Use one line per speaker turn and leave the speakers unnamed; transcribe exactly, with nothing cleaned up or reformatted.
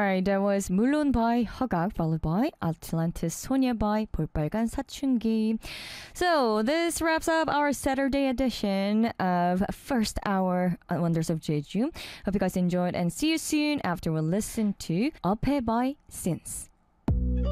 Alright, that was 물론 by 허각, followed by Atlantis 소녀 by 볼빨간 사춘기. So, this wraps up our Saturday edition of First Hour Wonders of Jeju. Hope you guys enjoyed and see you soon after we listen to Up by Since.